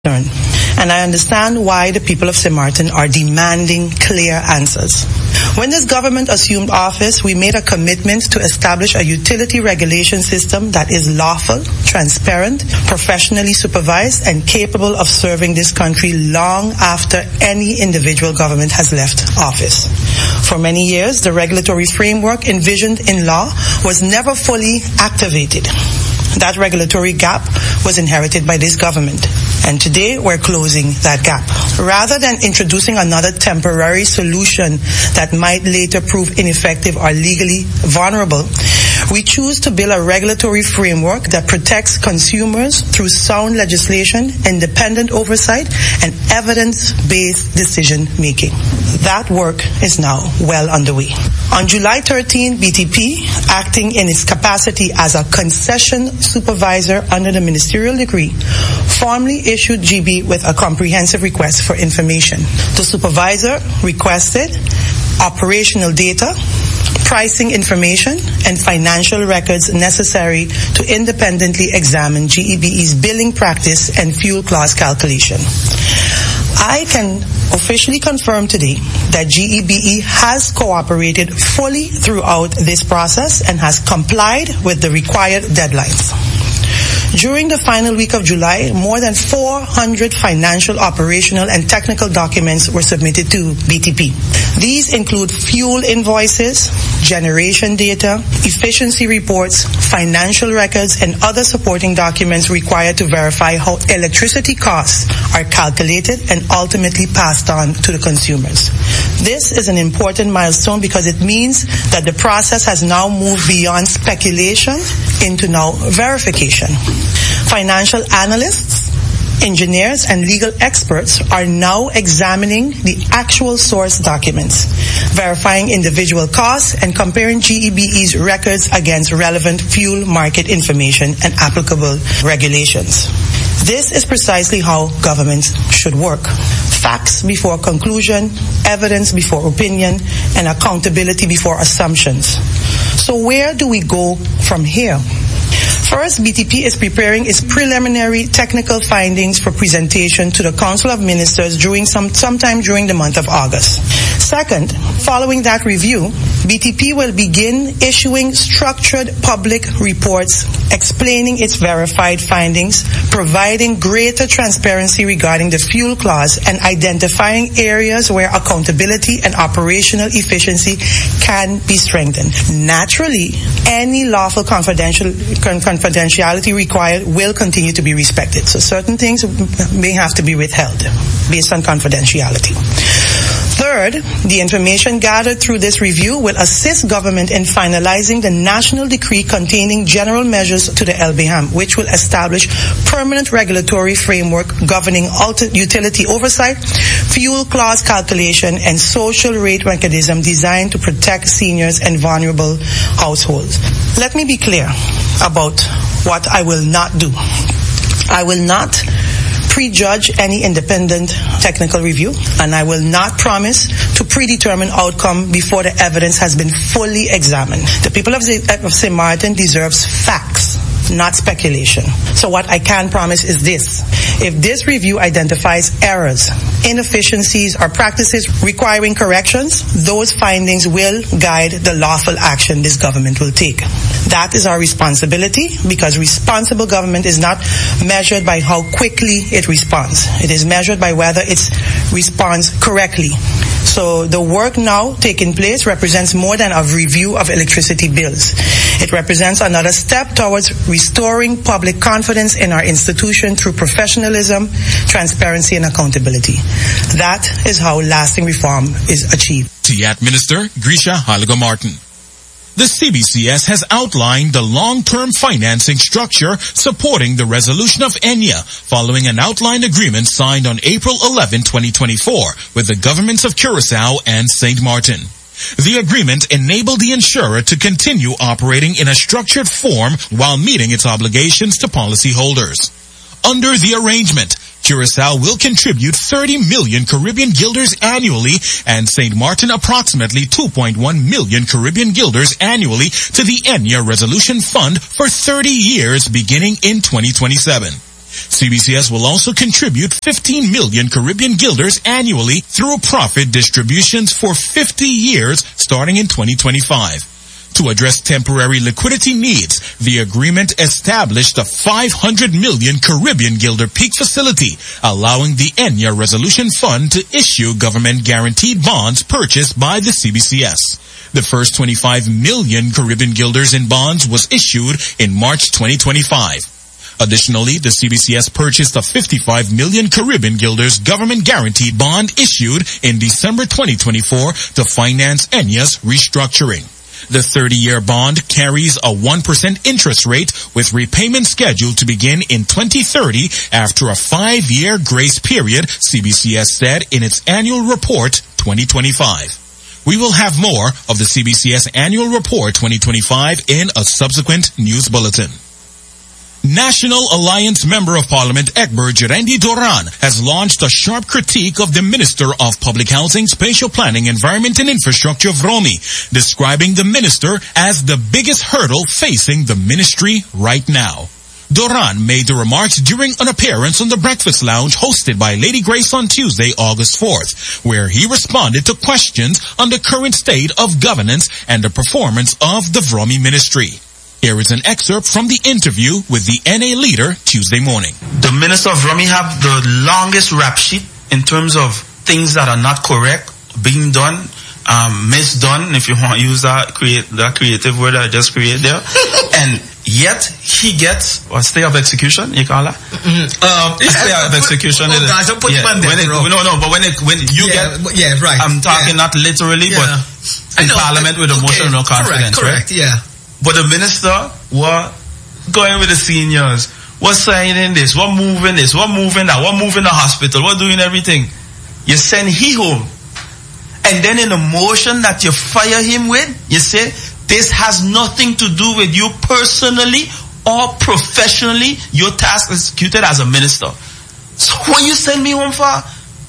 And I understand why the people of St. Martin are demanding clear answers. When this government assumed office, we made a commitment to establish a utility regulation system that is lawful, transparent, professionally supervised, and capable of serving this country long after any individual government has left office. For many years, the regulatory framework envisioned in law was never fully activated. That regulatory gap was inherited by this government. And today we're closing that gap. Rather than introducing another temporary solution that might later prove ineffective or legally vulnerable, we choose to build a regulatory framework that protects consumers through sound legislation, independent oversight, and evidence-based decision-making. That work is now well underway. On July 13, BTP, acting in its capacity as a concession supervisor under the ministerial decree, formally issued GB with a comprehensive request for information. The supervisor requested operational data, pricing information, and financial records necessary to independently examine GEBE's billing practice and fuel clause calculation. I can officially confirm today that GEBE has cooperated fully throughout this process and has complied with the required deadlines. During the final week of July, more than 400 financial, operational, and technical documents were submitted to BTP. These include fuel invoices, generation data, efficiency reports, financial records, and other supporting documents required to verify how electricity costs are calculated and ultimately passed on to the consumers. This is an important milestone because it means that the process has now moved beyond speculation into now verification. Financial analysts, engineers, and legal experts are now examining the actual source documents, verifying individual costs, and comparing GEBE's records against relevant fuel market information and applicable regulations. This is precisely how government should work. Facts before conclusion, evidence before opinion, and accountability before assumptions. So where do we go from here? First, BTP is preparing its preliminary technical findings for presentation to the Council of Ministers sometime during the month of August. Second, following that review, BTP will begin issuing structured public reports explaining its verified findings, providing greater transparency regarding the fuel clause, and identifying areas where accountability and operational efficiency can be strengthened. Naturally, any lawful confidentiality required will continue to be respected. So certain things may have to be withheld based on confidentiality. Third, the information gathered through this review will assist government in finalizing the national decree containing general measures to the LBHAM, which will establish permanent regulatory framework governing utility oversight, fuel clause calculation, and social rate mechanism designed to protect seniors and vulnerable households. Let me be clear about what I will not do. I will not prejudge any independent technical review, and I will not promise to predetermine outcome before the evidence has been fully examined. The people of St. Martin deserves facts, not speculation. So what I can promise is this. If this review identifies errors, inefficiencies, or practices requiring corrections, those findings will guide the lawful action this government will take. That is our responsibility, because responsible government is not measured by how quickly it responds. It is measured by whether it responds correctly. So the work now taking place represents more than a review of electricity bills. It represents another step towards restoring public confidence in our institution through professionalism, transparency, and accountability. That is how lasting reform is achieved. TIAT Minister Grisha Haligo-Martin. The CBCS has outlined the long-term financing structure supporting the resolution of ENIA following an outlined agreement signed on April 11, 2024 with the governments of Curaçao and St. Martin. The agreement enabled the insurer to continue operating in a structured form while meeting its obligations to policyholders. Under the arrangement, Curaçao will contribute 30 million Caribbean guilders annually and St. Martin approximately 2.1 million Caribbean guilders annually to the ENIA Resolution Fund for 30 years beginning in 2027. CBCS will also contribute 15 million Caribbean guilders annually through profit distributions for 50 years starting in 2025. To address temporary liquidity needs, the agreement established a 500 million Caribbean Guilder Peak facility, allowing the ENYA Resolution Fund to issue government-guaranteed bonds purchased by the CBCS. The first 25 million Caribbean Guilders in bonds was issued in March 2025. Additionally, the CBCS purchased a 55 million Caribbean Guilders government-guaranteed bond issued in December 2024 to finance ENYA's restructuring. The 30-year bond carries a 1% interest rate with repayment scheduled to begin in 2030 after a 5-year grace period, CBCS said in its annual report 2025. We will have more of the CBCS Annual Report 2025 in a subsequent news bulletin. National Alliance Member of Parliament Egbert Jerendi Doran has launched a sharp critique of the Minister of Public Housing, Spatial Planning, Environment and Infrastructure, Vromi, describing the minister as the biggest hurdle facing the ministry right now. Doran made the remarks during an appearance on the Breakfast Lounge hosted by Lady Grace on Tuesday, August 4th, where he responded to questions on the current state of governance and the performance of the Vromi ministry. Here is an excerpt from the interview with the NA leader Tuesday morning. The Minister of Vromi have the longest rap sheet in terms of things that are not correct, being done, misdone, if you want to use that creative word I just created there. And yet he gets a stay of execution, you call that? Stay of execution. But when you get, right. I'm talking not literally, but in Parliament with a motion of no confidence, correct, right? Yeah. But the minister was going with the seniors, was signing this, was moving this, was moving that, was moving the hospital, was doing everything. You send he home. And then in the motion that you fire him with, you say, this has nothing to do with you personally or professionally. Your task is executed as a minister. So what you send me home for?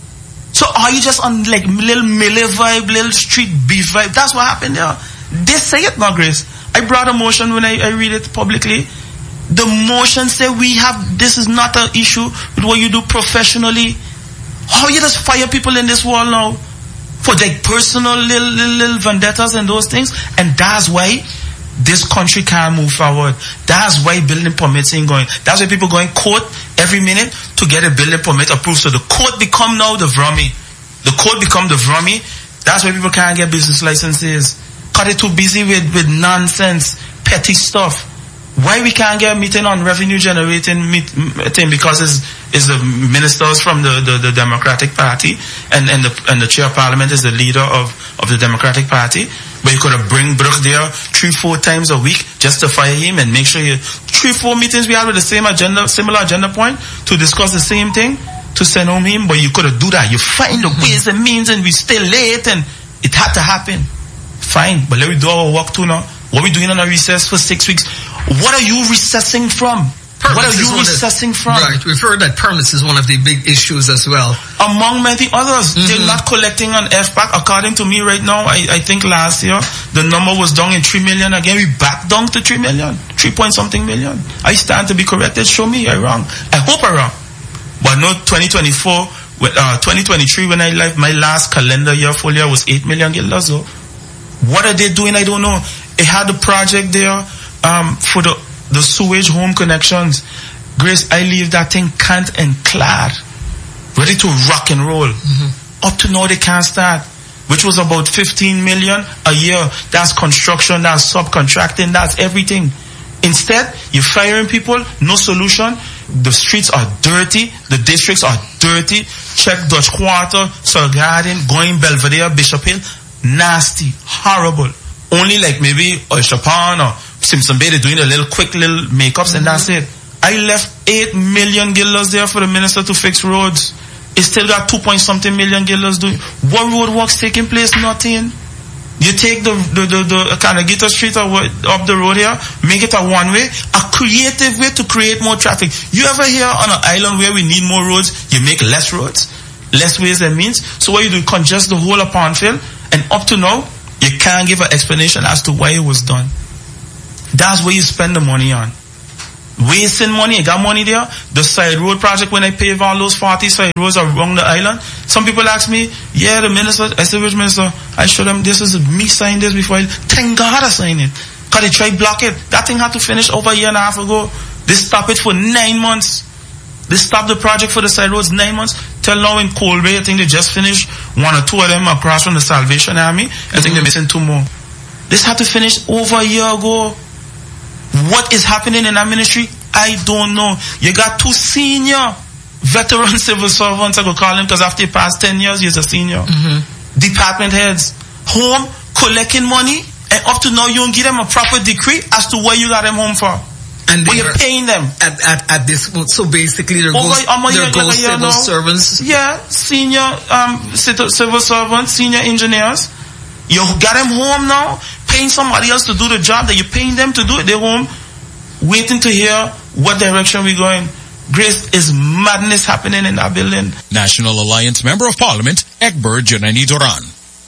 So are you just on like little Millie vibe, little street beef vibe? That's what happened there. They say it now, Grace. I brought a motion when I read it publicly. The motion said this is not an issue with what you do professionally. How you just fire people in this world now for like personal little vendettas and those things? And that's why this country can't move forward. That's why building permits ain't going. That's why people go in court every minute to get a building permit approved. So the court become now the Vromi. The court become the Vromi. That's why people can't get business licenses. Cause they're too busy with nonsense, petty stuff. Why we can't get a meeting on revenue generating thing? Because it's the ministers from the Democratic Party and the chair of Parliament is the leader of the Democratic Party. But you could have bring Brooke there 3-4 times a week just to fire him and make sure 3-4 meetings we had with the same agenda, similar agenda point to discuss the same thing to send home him. But you could have do that. You find the ways and means and we still late and it had to happen. Fine, but let me do our work too now. What are we doing on a recess for 6 weeks? What are you recessing from? What are you recessing from? Right, we've heard that permits is one of the big issues as well. Among many others, they're not collecting on FPAC. According to me right now, I think last year, the number was down in 3 million. Again, we back down to 3 million. 3 point something million. I stand to be corrected. Show me I'm wrong. I hope I'm wrong. But no, 2024, 2023, when I left my last calendar year, full year was 8 million guilders. So what are they doing? I don't know. It had a project there for the sewage home connections. Grace, I leave that thing cant and clad, ready to rock and roll. Up to now they can't start, which was about 15 million a year. That's construction, that's subcontracting, that's everything. Instead, you're firing people, no solution. The streets are dirty, the districts are dirty. Check Dutch Quarter, Sir Garden, going Belvedere, Bishop Hill. Nasty, horrible. Only like maybe Oyster-Pond or Simpson Bay, they're doing a little quick little makeups and that's it. I left 8 million guilders there for the minister to fix roads. It still got 2 point something million guilders doing. What road works taking place? Nothing. You take the Canagita Street or up the road here, make it a one-way, a creative way to create more traffic. You ever hear on an island where we need more roads, you make less roads, less ways and means? So what you do, congest the whole of Pondfield, and up to now, you can't give an explanation as to why it was done. That's where you spend the money on. wasting money. You got money there. The side road project, when I pave all those 40 side roads around the island, some people ask me, yeah, the minister, I said, which minister? I showed them, this is me sign this before thank God I signed it. Because they tried block it. That thing had to finish over a year and a half ago. They stopped it for 9 months. They stopped the project for the side roads 9 months. Till now in Colby, I think they just finished 1 or 2 of them across from the Salvation Army. I think they're missing 2 more. This had to finish over a year ago. What is happening in that ministry? I don't know. You got 2 senior veteran civil servants, I could call him, because after he passed 10 years, he's a senior. Department heads. Home, collecting money, and up to now you don't give them a proper decree as to what you got them home for. And but you're paying them. At this, so basically there goes civil servants. Yeah, senior civil servants, senior engineers. You got them home now, paying somebody else to do the job that you're paying them to do it. They're home, waiting to hear what direction we're going. Grace, is madness happening in that building. National Alliance Member of Parliament, Egbert Janani Duran.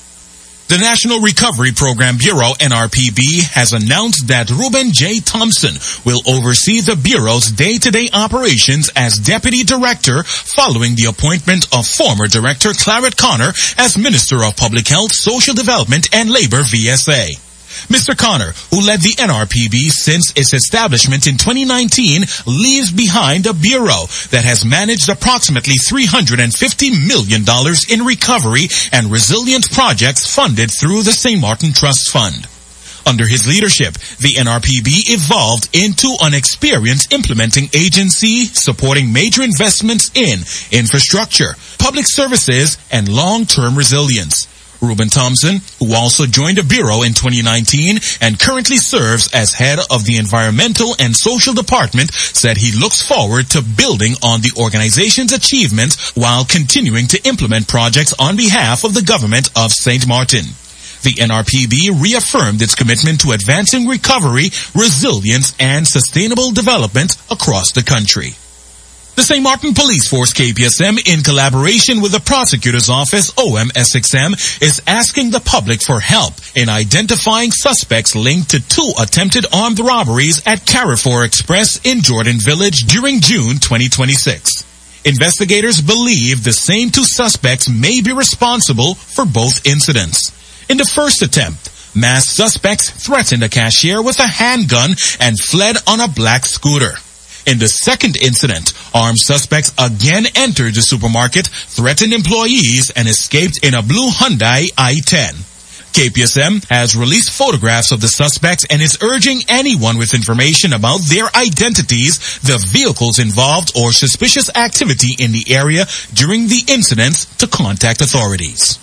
The National Recovery Program Bureau, NRPB, has announced that Ruben J. Thompson will oversee the Bureau's day-to-day operations as Deputy Director following the appointment of former Director Claret Connor as Minister of Public Health, Social Development and Labor VSA. Mr. Connor, who led the NRPB since its establishment in 2019, leaves behind a bureau that has managed approximately $350 million in recovery and resilience projects funded through the St. Martin Trust Fund. Under his leadership, the NRPB evolved into an experienced implementing agency supporting major investments in infrastructure, public services, and long-term resilience. Ruben Thompson, who also joined the Bureau in 2019 and currently serves as head of the Environmental and Social Department, said he looks forward to building on the organization's achievements while continuing to implement projects on behalf of the government of St. Martin. The NRPB reaffirmed its commitment to advancing recovery, resilience, and sustainable development across the country. The St. Martin Police Force KPSM, in collaboration with the Prosecutor's Office OMSXM, is asking the public for help in identifying suspects linked to 2 attempted armed robberies at Carrefour Express in Jordan Village during June 2026. Investigators believe the same 2 suspects may be responsible for both incidents. In the first attempt, masked suspects threatened a cashier with a handgun and fled on a black scooter. In the second incident, armed suspects again entered the supermarket, threatened employees, and escaped in a blue Hyundai i10. KPSM has released photographs of the suspects and is urging anyone with information about their identities, the vehicles involved, or suspicious activity in the area during the incidents to contact authorities.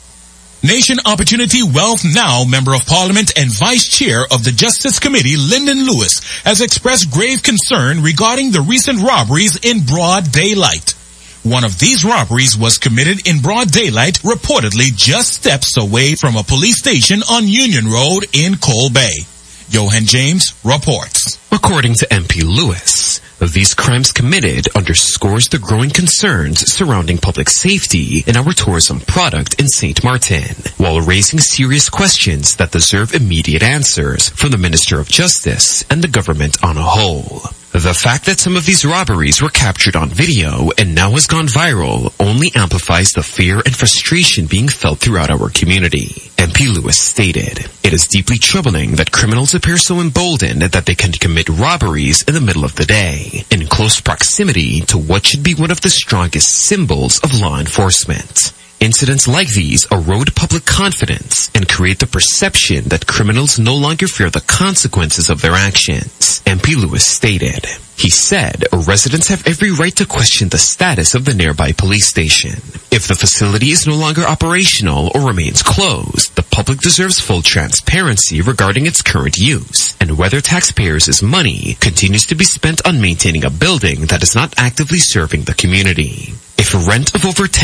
Nation Opportunity Wealth Now Member of Parliament and Vice Chair of the Justice Committee, Lyndon Lewis, has expressed grave concern regarding the recent robberies in broad daylight. One of these robberies was committed in broad daylight, reportedly just steps away from a police station on Union Road in Cole Bay. Johan James reports. According to MP Lewis, these crimes committed underscores the growing concerns surrounding public safety in our tourism product in St. Martin, while raising serious questions that deserve immediate answers from the Minister of Justice and the government on a whole. The fact that some of these robberies were captured on video and now has gone viral only amplifies the fear and frustration being felt throughout our community. MP Lewis stated, "It is deeply troubling that criminals appear so emboldened that they can commit robberies in the middle of the day, in close proximity to what should be one of the strongest symbols of law enforcement. Incidents like these erode public confidence and create the perception that criminals no longer fear the consequences of their actions," MP Lewis stated. He said residents have every right to question the status of the nearby police station. If the facility is no longer operational or remains closed, the public deserves full transparency regarding its current use and whether taxpayers' money continues to be spent on maintaining a building that is not actively serving the community. If rent of over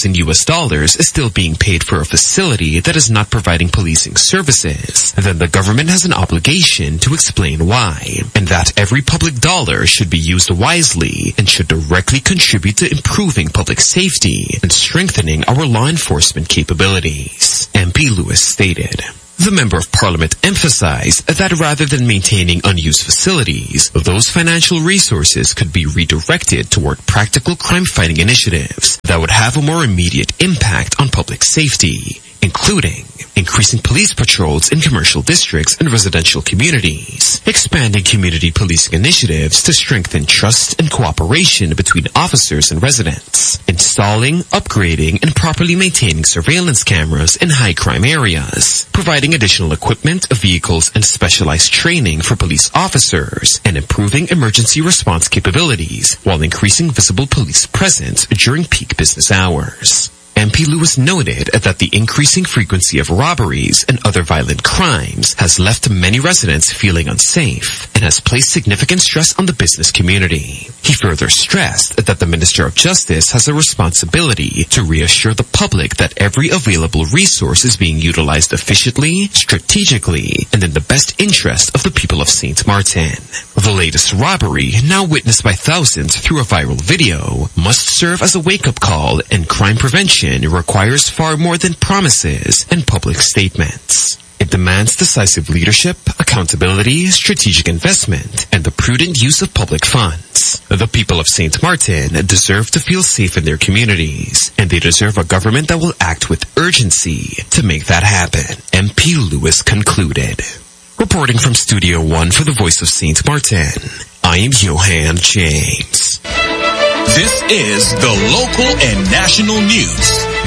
$10,000 is still being paid for a facility that is not providing policing services, then the government has an obligation to explain why, and that every public dollar should be used wisely and should directly contribute to improving public safety and strengthening our law enforcement capabilities, MP Lewis stated. The Member of Parliament emphasized that rather than maintaining unused facilities, those financial resources could be redirected toward practical crime-fighting initiatives that would have a more immediate impact on public safety, including increasing police patrols in commercial districts and residential communities, expanding community policing initiatives to strengthen trust and cooperation between officers and residents, installing, upgrading, and properly maintaining surveillance cameras in high-crime areas, providing additional equipment, vehicles, and specialized training for police officers, and improving emergency response capabilities while increasing visible police presence during peak business hours. MP Lewis noted that the increasing frequency of robberies and other violent crimes has left many residents feeling unsafe and has placed significant stress on the business community. He further stressed that the Minister of Justice has a responsibility to reassure the public that every available resource is being utilized efficiently, strategically, and in the best interest of the people of St. Martin. The latest robbery, now witnessed by thousands through a viral video, must serve as a wake-up call, and crime prevention requires far more than promises and public statements. It demands decisive leadership, accountability, strategic investment, and the prudent use of public funds. The people of St. Martin deserve to feel safe in their communities, and they deserve a government that will act with urgency to make that happen, MP Lewis concluded. Reporting from Studio 1 for the Voice of St. Martin, I am Johan James. This is the local and national news.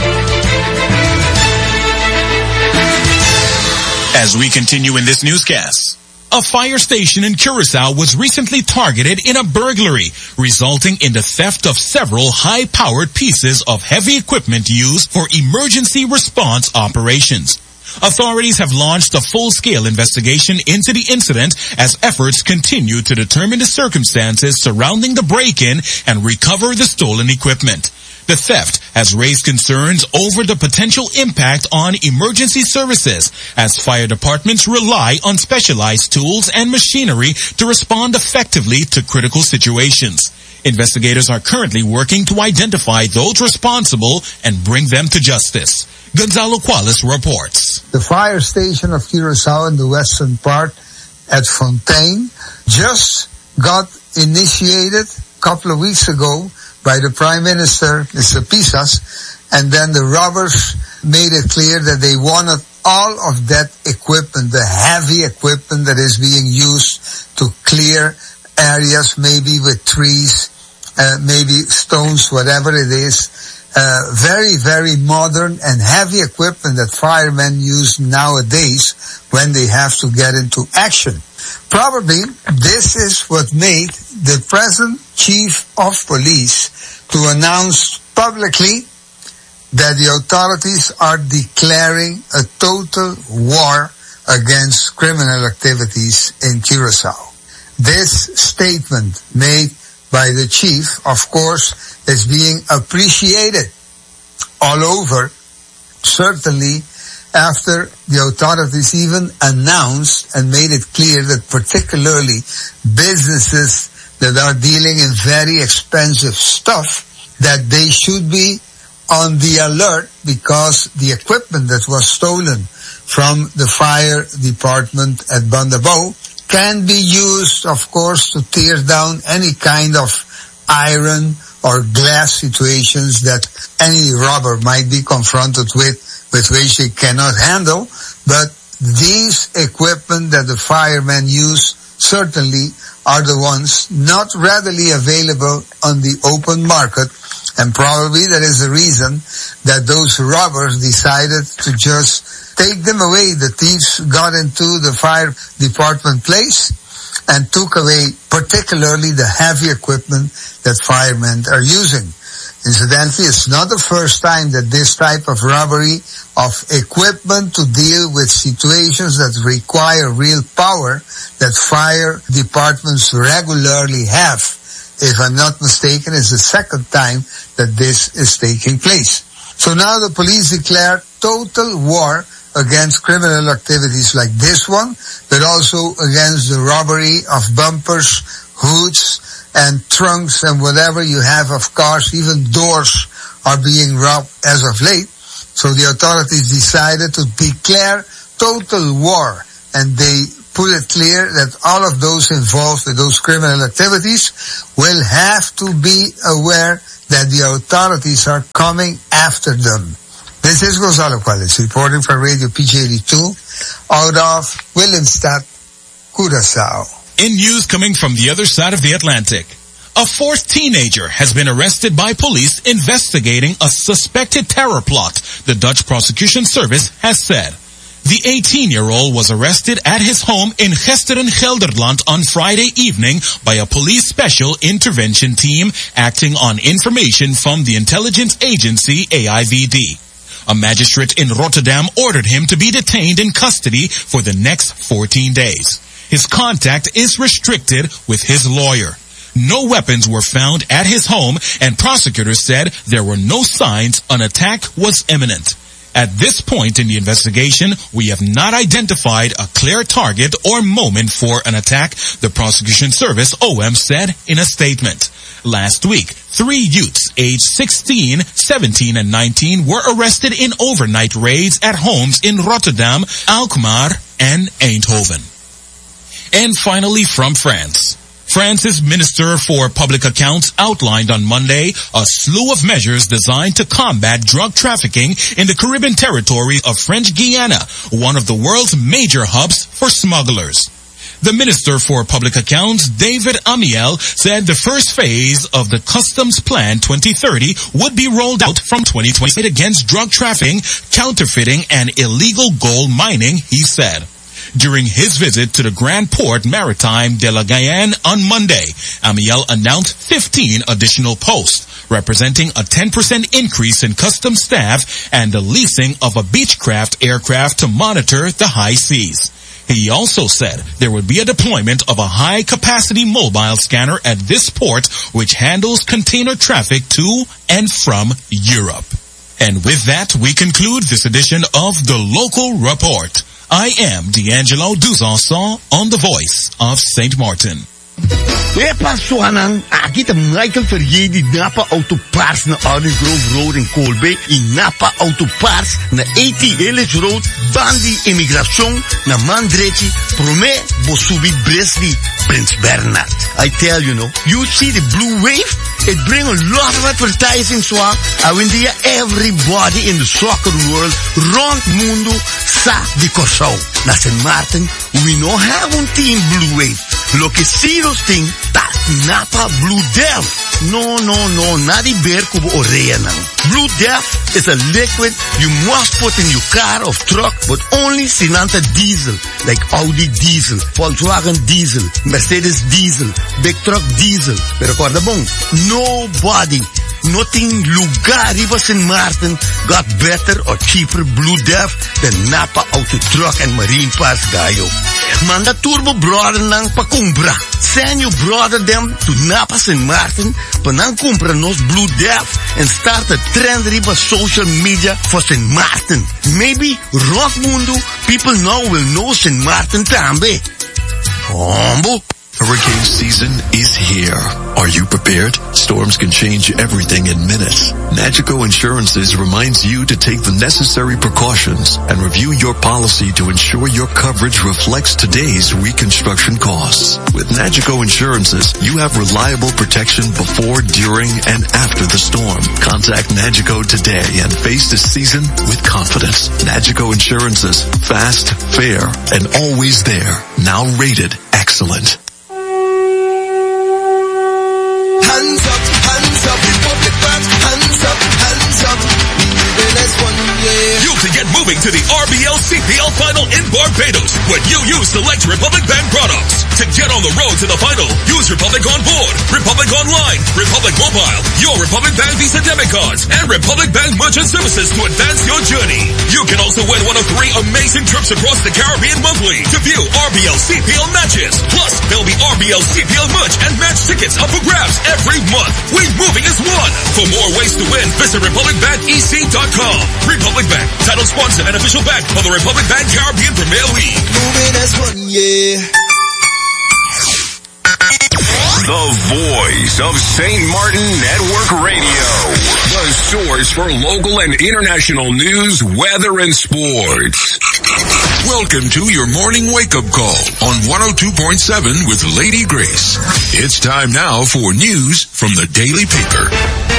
As we continue in this newscast, a fire station in Curacao was recently targeted in a burglary, resulting in the theft of several high-powered pieces of heavy equipment used for emergency response operations. Authorities have launched a full-scale investigation into the incident as efforts continue to determine the circumstances surrounding the break-in and recover the stolen equipment. The theft has raised concerns over the potential impact on emergency services as fire departments rely on specialized tools and machinery to respond effectively to critical situations. Investigators are currently working to identify those responsible and bring them to justice. Gonzalo Qualis reports. The fire station of Curacao in the western part at Fontaine just got initiated a couple of weeks ago by the Prime Minister, Mr. Pisas, and then the robbers made it clear that they wanted all of that equipment, the heavy equipment that is being used to clear areas, maybe with trees, maybe stones, whatever it is. Very, very modern and heavy equipment that firemen use nowadays when they have to get into action. Probably this is what made the present chief of police to announce publicly that the authorities are declaring a total war against criminal activities in Curacao. This statement made by the chief, of course, is being appreciated all over, certainly after the authorities even announced and made it clear that particularly businesses that are dealing in very expensive stuff, that they should be on the alert because the equipment that was stolen from the fire department at Bandabo can be used, of course, to tear down any kind of iron or glass situations that any robber might be confronted with which they cannot handle. But these equipment that the firemen use certainly are the ones not readily available on the open market, and probably that is the reason that those robbers decided to just take them away. The thieves got into the fire department place and took away particularly the heavy equipment that firemen are using. Incidentally, it's not the first time that this type of robbery of equipment to deal with situations that require real power that fire departments regularly have. If I'm not mistaken, it's the second time that this is taking place. So now the police declare total war against criminal activities like this one, but also against the robbery of bumpers, hoods, and trunks and whatever you have of cars. Even doors are being robbed as of late. So the authorities decided to declare total war, and they put it clear that all of those involved with those criminal activities will have to be aware that the authorities are coming after them. This is Gonzalo Cuales reporting for Radio PG82 out of Willemstad, Curaçao. In news coming from the other side of the Atlantic, a fourth teenager has been arrested by police investigating a suspected terror plot, the Dutch Prosecution Service has said. The 18-year-old was arrested at his home in Gesteren, Gelderland on Friday evening by a police special intervention team acting on information from the intelligence agency AIVD. A magistrate in Rotterdam ordered him to be detained in custody for the next 14 days. His contact is restricted with his lawyer. No weapons were found at his home, and prosecutors said there were no signs an attack was imminent. At this point in the investigation, we have not identified a clear target or moment for an attack, the Prosecution Service OM said in a statement. Last week, 3 youths aged 16, 17, and 19 were arrested in overnight raids at homes in Rotterdam, Alkmaar, and Eindhoven. And finally, from France. France's Minister for Public Accounts outlined on Monday a slew of measures designed to combat drug trafficking in the Caribbean territory of French Guiana, one of the world's major hubs for smugglers. The Minister for Public Accounts, David Amiel, said the first phase of the Customs Plan 2030 would be rolled out from 2028 against drug trafficking, counterfeiting, and illegal gold mining, he said. During his visit to the Grand Port Maritime de la Guyane on Monday, Amiel announced 15 additional posts, representing a 10% increase in customs staff and the leasing of a Beechcraft aircraft to monitor the high seas. He also said there would be a deployment of a high-capacity mobile scanner at this port, which handles container traffic to and from Europe. And with that, we conclude this edition of The Local Report. I am D'Angelo Duzanson on the Voice of St. Martin. Epa Suanan, aqui tá Michael Ferrier de Napa Auto Parts na Orange Grove Road in Colby e Napa Auto Parts na 80 Ellis Road, Bandi Imigração na Mandreti, Promé, Bosubi, Bresley, Prince Bernard. I tell you, you see the blue wave? It brings a lot of advertising, so everybody in the soccer world, rond mundo, sa de Corsau. Na St. Martin, we no have un team blue wave. Lo que sí los ting, ta Napa Blue Death. No, not the bear kubo orea nang. Blue Death is a liquid you must put in your car or truck, but only Sinanta diesel, like Audi diesel, Volkswagen diesel, Mercedes diesel, big truck diesel. Pero recuerda bon, nobody, nothing lugar riba St. Martin got better or cheaper Blue Death than Napa Auto Truck and Marine Parts Gayo. Manda turbo brother nang pa kumbra. Send your brother them to Napa St. Martin, pa nang kumbra nos Blue Death and start a trend riba social media for St. Martin. Maybe rock mundo people now will know St. Martin tambe. Hombo. Hurricane season is here. Are you prepared? Storms can change everything in minutes. Nagico Insurances reminds you to take the necessary precautions and review your policy to ensure your coverage reflects today's reconstruction costs. With Nagico Insurances, you have reliable protection before, during, and after the storm. Contact Nagico today and face the season with confidence. Nagico Insurances, fast, fair, and always there. Now rated excellent. Hands up, Republic Bank, hands up, moving as one, yeah. You can get moving to the RBL CPL Final in Barbados when you use select Republic Bank products. To get on the road to the final, use Republic On Board, Republic Online, Republic Mobile, your Republic Bank Visa debit cards, and Republic Bank Merchant Services to advance your journey. You can also win one of 3 amazing trips across the Caribbean monthly to view RBL CPL matches. Plus, there'll be RBL CPL merch and match tickets up for grabs every month. We're moving as one. For more ways to win, visit RepublicBankEC.com. Republic Bank, title sponsor and official bank of the Republic Bank Caribbean Premier League. Moving as one, yeah. The voice of St. Martin Network Radio. The source for local and international news, weather, and sports. Welcome to your morning wake-up call on 102.7 with Lady Grace. It's time now for news from the Daily Paper.